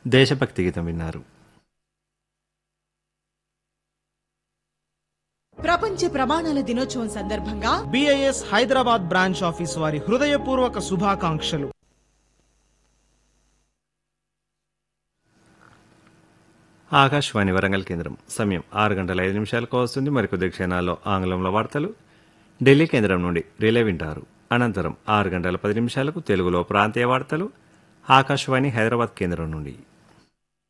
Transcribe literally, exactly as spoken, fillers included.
దేశభక్తి గీతం విన్నారు. ప్రపంచ ప్రమాణాల దినోత్సవం సందర్భంగా బిఐఎస్ హైదరాబాద్ బ్రాంచ్ ఆఫీస్ వారి హృదయపూర్వక శుభాకాంక్షలు. ఆకాశవాణి వరంగల్ కేంద్రం సమయం ఆరు గంటల ఐదు నిమిషాలకు వస్తుంది. మరికొద్ది క్షణాల్లో ఆంగ్లంలో వార్తలు ఢిల్లీ కేంద్రం నుండి రిలే వింటారు. అనంతరం ఆరు గంటల పది నిమిషాలకు తెలుగులో ప్రాంతీయ వార్తలు ఆకాశవాణి హైదరాబాద్ కేంద్రం నుండి.